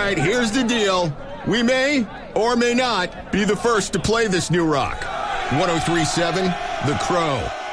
right, here's the deal. We may or may not be the first to play this new rock. 103.7 The Crow.